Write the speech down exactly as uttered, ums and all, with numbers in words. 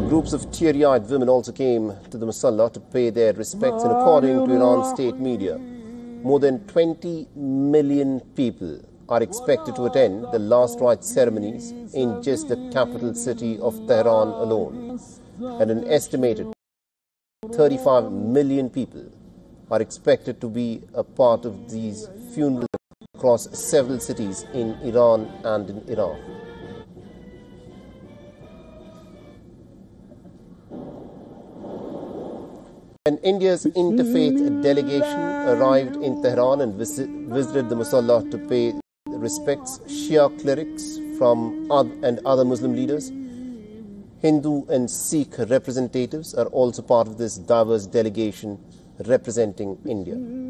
Groups of teary-eyed women also came to the Musalla to pay their respects, and according to Iran state media, more than twenty million people are expected to attend the last rites ceremonies in just the capital city of Tehran alone, and an estimated thirty-five million people are expected to be a part of these funerals across several cities in Iran and in Iraq. And India's interfaith delegation arrived in Tehran and visit, visited the Musalla to pay respects. Shia clerics from and other Muslim leaders, Hindu and Sikh representatives are also part of this diverse delegation representing India.